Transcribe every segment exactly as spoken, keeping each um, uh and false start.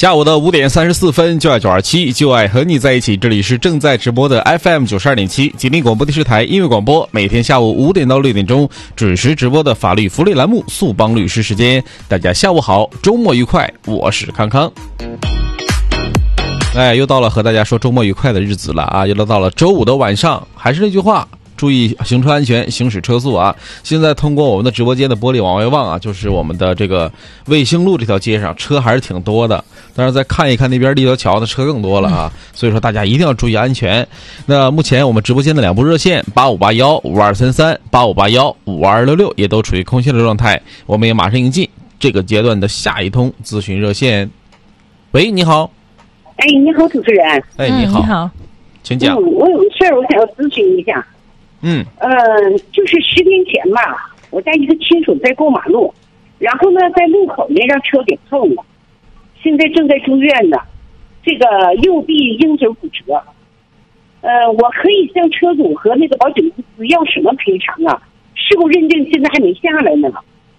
下午的五点三十四分，就爱九二七，就爱和你在一起。这里是正在直播的 F M 九十二点七吉林广播电视台音乐广播，每天下午五点到六点钟准时直播的法律福利栏目速帮律师时间。大家下午好，周末愉快，我是康康。哎，又到了和大家说周末愉快的日子了啊！又到了周五的晚上，还是那句话，注意行车安全，行驶车速啊！现在通过我们的直播间的玻璃往外望啊，就是我们的这个卫星路这条街上车还是挺多的，但是再看一看那边立交桥的车更多了啊！所以说大家一定要注意安全。那目前我们直播间的两部热线八五八幺五二三三、八五八幺五二六六也都处于空闲的状态，我们也马上迎进这个阶段的下一通咨询热线。喂，你好。 哎，你好，主持人。 哎，你好，嗯、 你好， 请讲。 嗯，我有个事儿，我想要咨询一下。 嗯。 呃，就是十天前吧，我家一个亲属在过马路，然后呢，在路口呢让车给碰了，现在正在住院呢。这个右臂鹰肘骨折。呃，我可以向车主和那个保险公司要什么赔偿啊？事故认定现在还没下来呢。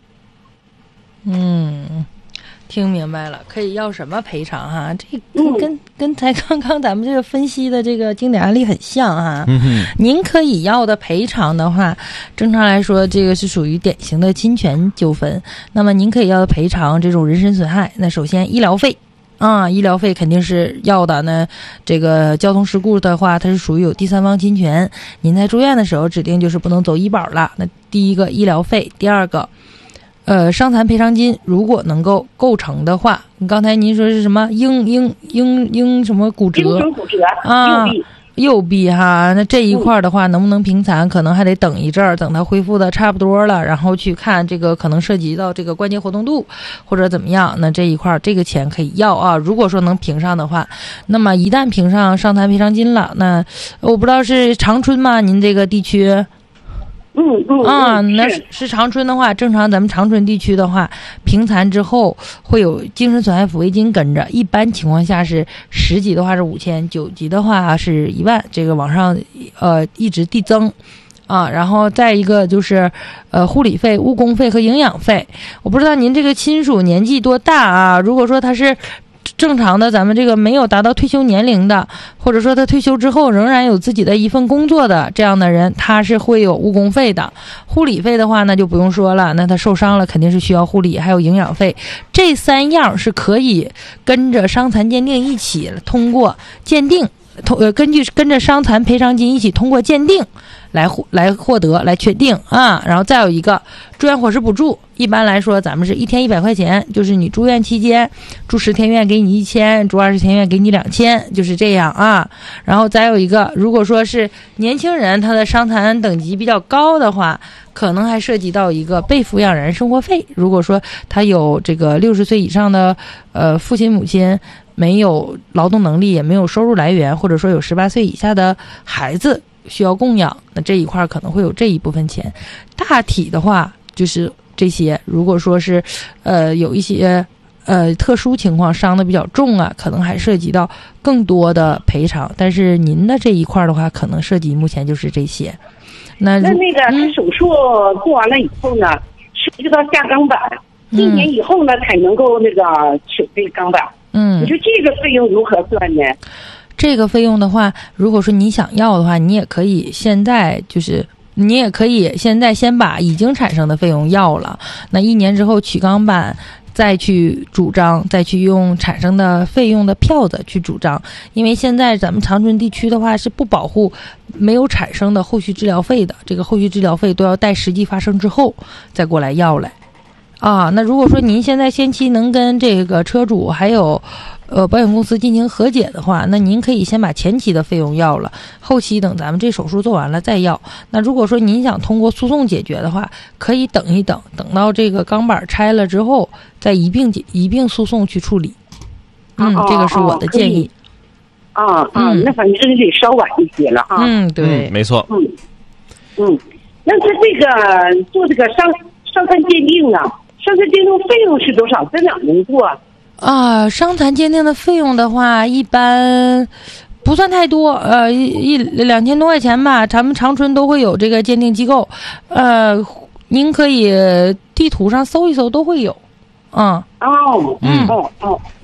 嗯。听明白了，可以要什么赔偿哈？这跟跟跟才刚刚咱们这个分析的这个经典案例很像哈。 嗯、 您可以要的赔偿的话，正常来说，这个是属于典型的侵权纠纷。那么您可以要的赔偿这种人身损害，那首先医疗费啊，医疗费肯定是要的呢。这个交通事故的话，它是属于有第三方侵权，您在住院的时候指定就是不能走医保了。那第一个医疗费，第二个。呃，伤残赔偿金如果能够构成的话，刚才您说是什么鹰鹰鹰鹰什么骨折？ 鹰肘骨折啊， 右臂右臂哈，那这一块的话，能不能平残，可能还得等一阵儿，等它恢复的差不多了，然后去看这个可能涉及到这个关节活动度或者怎么样，那这一块这个钱可以要啊。如果说能评上的话，那么一旦评上伤残赔偿金了，那我不知道是长春吗？您这个地区？ 嗯嗯啊，那是长春的话，正常咱们长春地区的话，评残之后会有精神损害抚慰金跟着，一般情况下是十级的话是五千，九级的话是一万，这个往上呃一直递增。啊，然后再一个就是，呃，护理费、误工费和营养费。我不知道您这个亲属年纪多大啊？如果说他是正常的，咱们这个没有达到退休年龄的，或者说他退休之后仍然有自己的一份工作的这样的人，他是会有误工费的。护理费的话那就不用说了，那他受伤了肯定是需要护理，还有营养费，这三样是可以跟着伤残鉴定一起通过鉴定，通呃根据跟着伤残赔偿金一起通过鉴定来获来获得来确定啊。然后再有一个住院伙食补助，一般来说咱们是一天一百块钱，就是你住院期间住十天院给你一千，住二十天院给你两千，就是这样啊。然后再有一个，如果说是年轻人他的伤残等级比较高的话，可能还涉及到一个被抚养人生活费。如果说他有这个六十岁以上的呃父亲母亲，没有劳动能力，也没有收入来源，或者说有十八岁以下的孩子需要供养，那这一块可能会有这一部分钱。大体的话就是这些。如果说是呃有一些呃特殊情况伤的比较重啊，可能还涉及到更多的赔偿，但是您的这一块的话可能涉及目前就是这些。那那那个他手术做完了以后呢，涉及到下钢板，一年以后呢才能够那个取这个钢板。嗯，你说这个费用如何算呢？ 这个费用的话，如果说你想要的话，你也可以现在就是你也可以现在先把已经产生的费用要了，那一年之后取钢板再去主张，再去用产生的费用的票子去主张。因为现在咱们长春地区的话是不保护没有产生的后续治疗费的，这个后续治疗费都要待实际发生之后再过来要来啊。那如果说您现在先期能跟这个车主还有呃保险公司进行和解的话，那您可以先把前期的费用要了，后期等咱们这手术做完了再要。那如果说您想通过诉讼解决的话，可以等一等，等到这个钢板拆了之后再一并一并诉讼去处理。嗯， 哦、 这个是我的建议。 啊啊、嗯，那反正得稍晚一些了啊。 嗯，对， 嗯、没错。 嗯嗯，那他这个做这个伤伤残鉴定啊，伤残鉴定费用是多少？在哪能做？ 啊，伤残鉴定的费用的话，一般不算太多，呃，一一两千多块钱吧。咱们长春都会有这个鉴定机构，呃，您可以地图上搜一搜，都会有。嗯， 哦，嗯，哦哦， 嗯，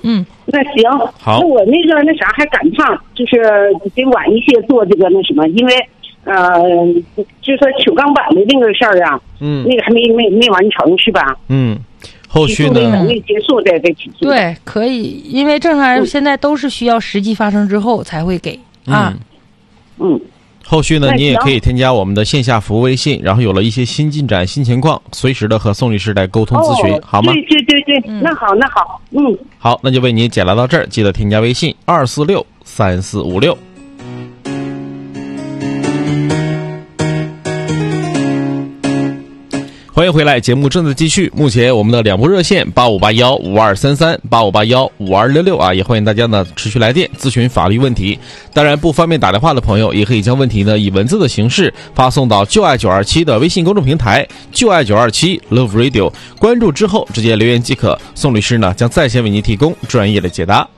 那行， 好那我那个那啥还赶不上，就是得晚一些做这个那什么，因为呃，就是说取钢板的那个事儿啊， 嗯， 那个还没没没完成是吧？ 嗯，后续起诉的呢？ 等于结束再再起诉。 对，可以，因为正常人现在都是需要实际发生之后才会给、 嗯、 啊。 嗯。 后续呢， 那你也行可以添加我们的线下服务微信，然后有了一些新进展、新情况，随时的和宋律师来沟通咨询， 哦、 好吗？ 对对对对， 嗯那好那好，嗯。 好，那就为您解答到这儿，记得添加微信二四六三四五六。欢迎回来，节目正在继续。目前我们的两部热线八五八幺五二三三、八五八幺五二六六啊，也欢迎大家呢持续来电咨询法律问题。当然，不方便打电话的朋友，也可以将问题呢以文字的形式发送到就爱九二七的微信公众平台就爱九二七 Love Radio， 关注之后直接留言即可。宋律师呢将在线为您提供专业的解答。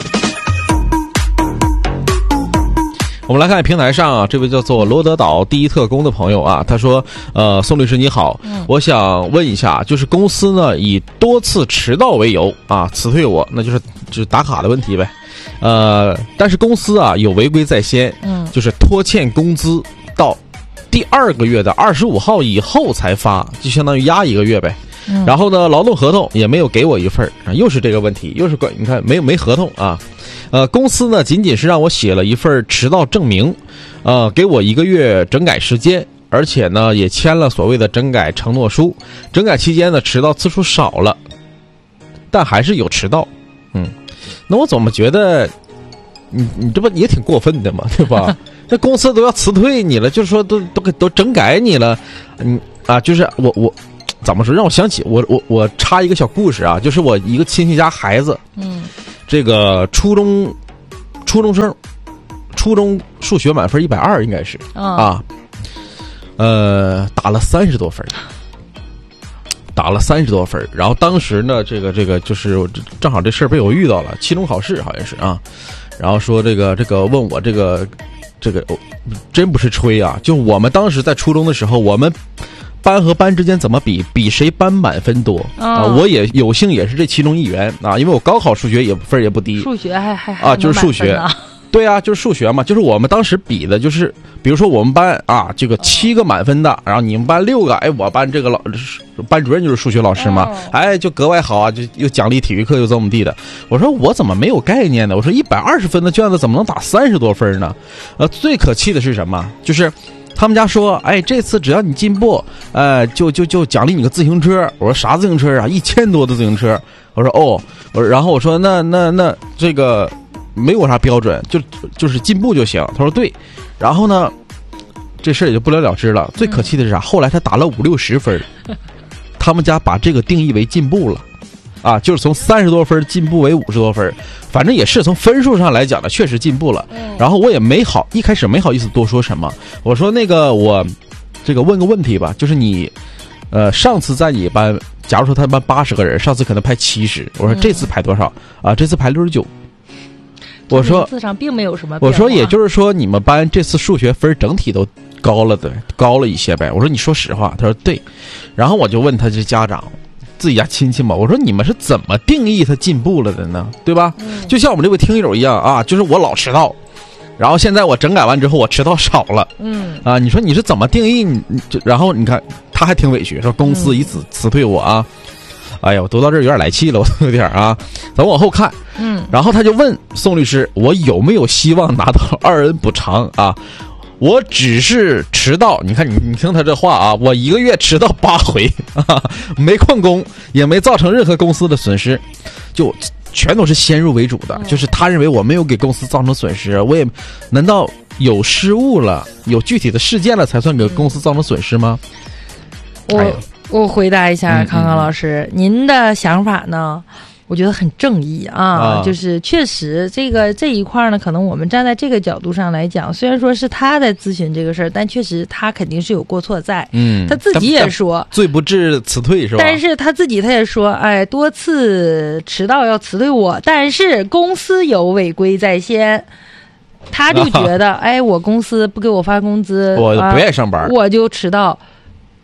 我们来看平台上啊，这位叫做罗德岛第一特工的朋友啊，他说：“呃，宋律师你好， 嗯、 我想问一下，就是公司呢以多次迟到为由啊辞退我，那就是就是打卡的问题呗。呃，但是公司啊有违规在先， 嗯， 就是拖欠工资到第二个月的二十五号以后才发，就相当于压一个月呗。 嗯、 然后呢，劳动合同也没有给我一份啊，又是这个问题，又是关你看没有没合同啊。”呃，公司呢仅仅是让我写了一份迟到证明，呃，给我一个月整改时间，而且呢也签了所谓的整改承诺书。整改期间呢迟到次数少了，但还是有迟到。嗯，那我怎么觉得你你这不也挺过分的嘛，对吧？这公司都要辞退你了，就是说都都给都整改你了，嗯啊，就是我我怎么说？让我想起我我我插一个小故事啊，就是我一个亲戚家孩子， 嗯。 这个初中初中生，初中数学满分一百二，应该是、 哦、 啊，呃，打了三十多分，打了三十多分。然后当时呢，这个这个就是正好这事儿被我遇到了，期中考试好像是啊，然后说这个这个问我这个这个、哦、真不是吹啊，就我们当时在初中的时候，我们班和班之间怎么比？比谁班满分多、哦、啊！我也有幸也是这其中一员啊，因为我高考数学也分也不低， 数学还还啊，就是数学，对啊，就是数学嘛，就是我们当时比的就是，比如说我们班啊，这个七个满分的，然后你们班六个，哎，我班这个老班主任就是数学老师嘛， 哦、 哎，就格外好啊，就又奖励体育课又这么地的。我说我怎么没有概念呢？我说一百二十分的卷子怎么能打三十多分呢？呃，最可气的是什么？就是他们家说，哎，这次只要你进步，呃，就就就奖励你个自行车。我说啥自行车啊？一千多的自行车。我说哦，我然后我说那那那这个没有啥标准，就就是进步就行。他说对，然后呢，这事儿也就不了了之了。最可气的是啥？后来他打了五六十分，他们家把这个定义为进步了。啊，就是从三十多分进步为五十多分，反正也是从分数上来讲呢，确实进步了。然后我也没好一开始没好意思多说什么，我说那个我这个问个问题吧，就是你呃上次在你班，假如说他班八十个人，上次可能排七十，我说这次排多少啊？这次排六十九。我说字上并没有什么变化。 我说也就是说你们班这次数学分整体都高了的，高了一些呗。我说你说实话，他说对。然后我就问他这家长。自己家亲戚嘛，我说你们是怎么定义他进步了的呢？对吧？嗯、就像我们这位听友一样啊，就是我老迟到，然后现在我整改完之后我迟到少了，嗯啊，你说你是怎么定义你？就然后你看他还挺委屈，说公司以此辞退我啊。嗯、哎呀，我读到这儿有点来气了，我有点啊。咱往后看，嗯，然后他就问宋律师，我有没有希望拿到二恩补偿啊？我只是迟到，你看你你听他这话啊，我一个月迟到八回啊，没旷工，也没造成任何公司的损失，就全都是先入为主的，就是他认为我没有给公司造成损失，我也难道有失误了，有具体的事件了才算给公司造成损失吗？ 我、哎、我回答一下康康老师，嗯嗯、您的想法呢？我觉得很正义啊，啊就是确实这个这一块呢，可能我们站在这个角度上来讲，虽然说是他在咨询这个事儿，但确实他肯定是有过错在。嗯，他自己也说罪不至辞退是吧？ 但是他自己他也说，哎，多次迟到要辞退我，但是公司有违规在先。他就觉得，啊、哎，我公司不给我发工资， 我不愿意上班， 我就迟到。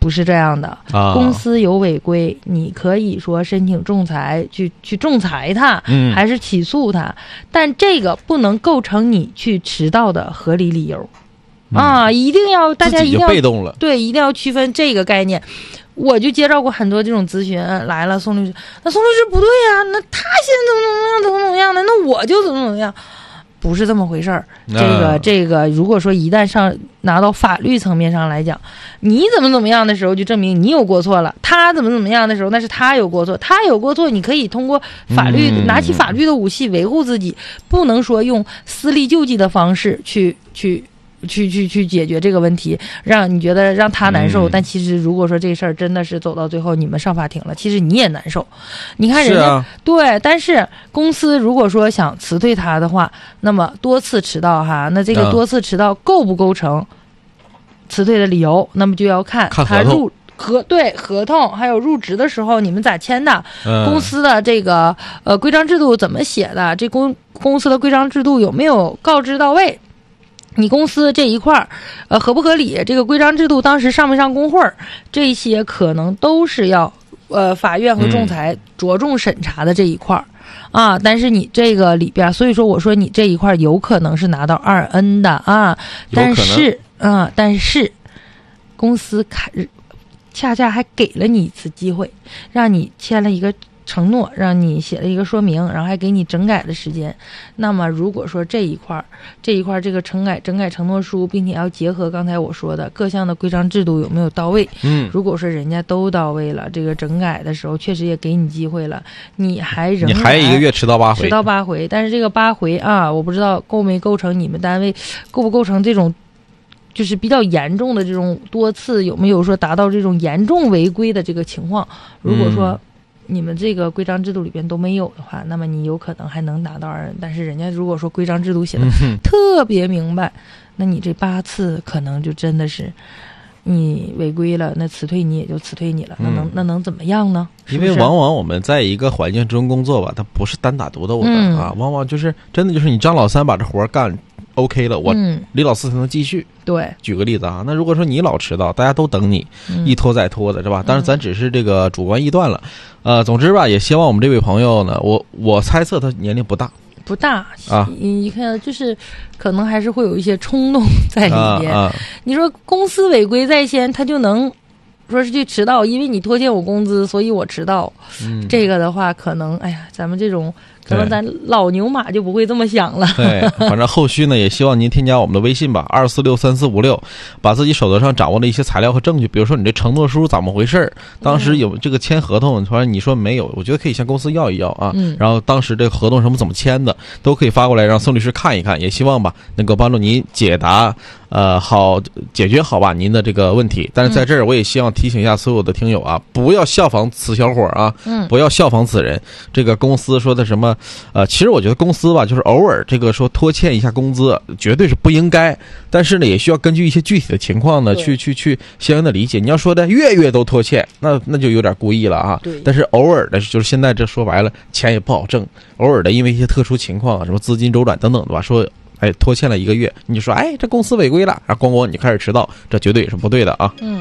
不是这样的。 啊， 公司有违规，你可以说申请仲裁，去去仲裁他， 嗯， 还是起诉他，但这个不能构成你去迟到的合理理由。 嗯、 啊，一定要大家一定要被动了， 对，一定要区分这个概念。我就接到过很多这种咨询来了，宋律师，那宋律师不对呀、啊，那他现在怎么怎么样，怎么怎么样的，那我就怎么怎么样，不是这么回事儿。这个、 啊、 这个，如果说一旦上拿到法律层面上来讲，你怎么怎么样的时候，就证明你有过错了；他怎么怎么样的时候，那是他有过错。他有过错，你可以通过法律、 嗯、 拿起法律的武器维护自己，不能说用私力救济的方式去去。去去去解决这个问题，让你觉得让他难受、嗯、但其实如果说这事儿真的是走到最后你们上法庭了，其实你也难受。你看人家、啊、对，但是公司如果说想辞退他的话，那么多次迟到哈，那这个多次迟到构不构成辞退的理由、嗯、那么就要看他入合对合同还有入职的时候你们咋签的、嗯、公司的这个呃规章制度怎么写的，这公公司的规章制度有没有告知到位，你公司这一块儿，呃，合不合理？这个规章制度当时上没上工会儿，这些可能都是要，呃，法院和仲裁着重审查的这一块儿、嗯、啊。但是你这个里边，所以说我说你这一块有可能是拿到二 N 的啊，但是啊，但是公司卡恰恰还给了你一次机会，让你签了一个承诺，让你写了一个说明，然后还给你整改的时间。那么如果说这一块这一块这个整改整改承诺书，并且要结合刚才我说的各项的规章制度有没有到位， 嗯， 如果说人家都到位了，这个整改的时候确实也给你机会了，你还仍然你还一个月迟到八回， 迟到八回，但是这个八回啊，我不知道构没构成你们单位构不构成这种就是比较严重的这种多次，有没有说达到这种严重违规的这个情况。如果说、嗯你们这个规章制度里边都没有的话，那么你有可能还能拿到二 N， 但是人家如果说规章制度写的特别明白、嗯、那你这八次可能就真的是你违规了，那辞退你也就辞退你了、嗯、那能那能怎么样呢？ 因为往往我们在一个环境之中工作吧，它不是单打独斗的、嗯、啊，往往就是真的就是你张老三把这活干OK 了，我李老四才能继续。对，举个例子啊，那如果说你老迟到，大家都等你，嗯、一拖再拖的是吧？当然咱只是这个主观臆断了，呃，总之吧，也希望我们这位朋友呢，我我猜测他年龄不大， 不大啊，你看就是可能还是会有一些冲动在里边。啊啊、你说公司违规在先，他就能说是去迟到，因为你拖欠我工资，所以我迟到。嗯、这个的话，可能哎呀，咱们这种。可能咱老牛马就不会这么想了。 对，反正后续呢，也希望您添加我们的微信吧，二四六三四五六，把自己手头上掌握的一些材料和证据，比如说你这承诺书怎么回事，当时有这个签合同，突然你说没有，我觉得可以向公司要一要啊。嗯、然后当时这个合同什么怎么签的，都可以发过来让宋律师看一看，也希望吧能够帮助您解答，呃，好解决好吧您的这个问题。但是在这儿我也希望提醒一下所有的听友啊，不要效仿此小伙啊，嗯，不要效仿此人。这个公司说的什么？呃，其实我觉得公司吧，就是偶尔这个说拖欠一下工资，绝对是不应该。但是呢，也需要根据一些具体的情况呢，去去去相应的理解。你要说的月月都拖欠，那那就有点故意了啊。对。但是偶尔的，就是现在这说白了，钱也不好挣。偶尔的，因为一些特殊情况啊，什么资金周转等等的吧，说哎拖欠了一个月，你就说哎这公司违规了，然后咣咣你开始迟到，这绝对也是不对的啊。嗯。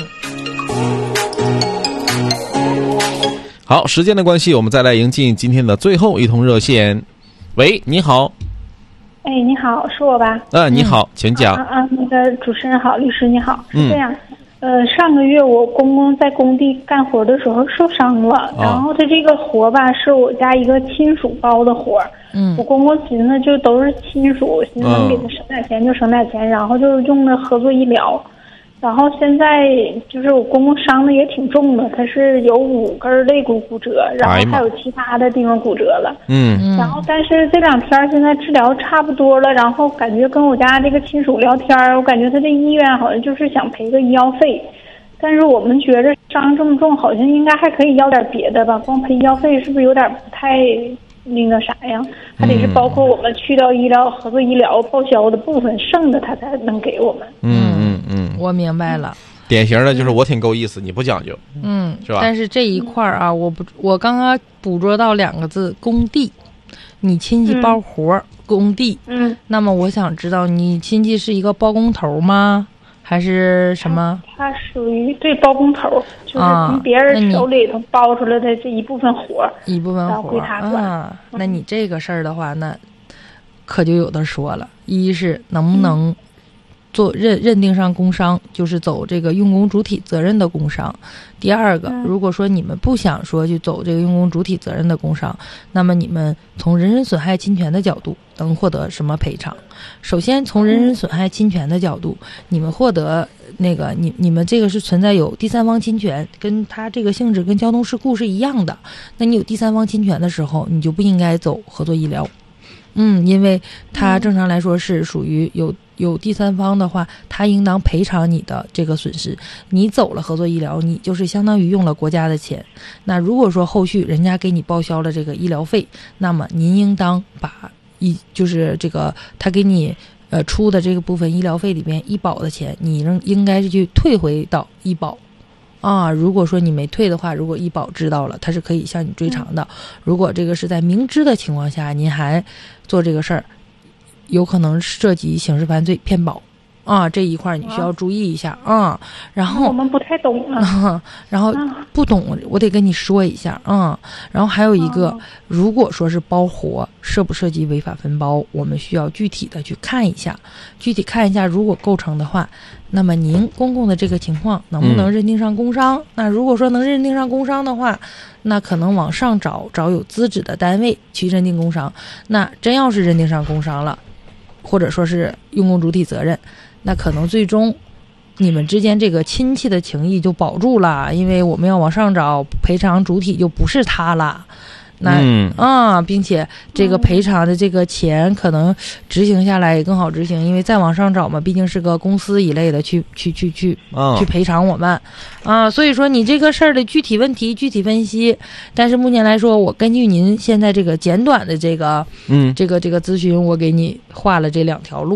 好，时间的关系，我们再来迎进今天的最后一通热线。喂，你好。 哎，你好，是我吧？ 嗯、呃，你好，请讲。 啊啊，那个主持人好，律师你好。是这样，嗯、呃，上个月我公公在工地干活的时候受伤了，哦、然后他这个活吧是我家一个亲属包的活。嗯，我公公寻思就都是亲属，寻思能给他省点钱就省点钱，嗯、然后就用的合作医疗。然后现在就是我公公伤的也挺重的，他是有五根肋骨骨折，然后还有其他的地方骨折了。嗯，然后但是这两天现在治疗差不多了，然后感觉跟我家这个亲属聊天，我感觉他这医院好像就是想赔个医药费，但是我们觉着伤这么重，好像应该还可以要点别的吧，光赔医药费是不是有点不太那个啥呀？还得是包括我们去掉医疗合作医疗报销的部分，剩的他才能给我们。 嗯嗯嗯， 我明白了。 典型的就是我挺够意思，你不讲究， 嗯， 是吧？ 但是这一块啊，我不，我刚刚捕捉到两个字：工地。你亲戚包活、嗯、工地，嗯，那么我想知道，你亲戚是一个包工头吗？ 还是什么？ 他属于对包工头，就是从别人手里头包出来的这一部分活， 一部分活归他管啊。那你这个事儿的话，那可就有的说了。一是能不能做认认定上工伤，就是走这个用工主体责任的工伤。第二个，如果说你们不想说去走这个用工主体责任的工伤，那么你们从人身损害侵权的角度能获得什么赔偿？首先从人身损害侵权的角度，你们获得那个你你们这个是存在有第三方侵权，跟它这个性质跟交通事故是一样的。那你有第三方侵权的时候，你就不应该走合作医疗。嗯，因为它正常来说是属于有有第三方的话，他应当赔偿你的这个损失。你走了合作医疗，你就是相当于用了国家的钱。那如果说后续人家给你报销了这个医疗费，那么您应当把一就是这个他给你呃出的这个部分医疗费里边医保的钱，你应应该是去退回到医保。啊，如果说你没退的话，如果医保知道了，他是可以向你追偿的。如果这个是在明知的情况下，您还做这个事儿，有可能涉及刑事犯罪骗保啊，这一块你需要注意一下啊。然后我们不太懂了、 啊，然后不懂，我得跟你说一下啊。然后还有一个，如果说是包活，涉不涉及违法分包，我们需要具体的去看一下，具体看一下，如果构成的话。那么您公共的这个情况能不能认定上工伤、嗯、那如果说能认定上工伤的话，那可能往上找找有资质的单位去认定工伤。那真要是认定上工伤了，或者说是用工主体责任，那可能最终你们之间这个亲戚的情谊就保住了，因为我们要往上找赔偿主体就不是他了。那嗯啊，并且这个赔偿的这个钱可能执行下来也更好执行，因为再往上找嘛，毕竟是个公司一类的去去去去、哦、去赔偿我们啊，所以说你这个事儿的具体问题具体分析，但是目前来说，我根据您现在这个简短的这个嗯这个这个咨询，我给你画了这两条路。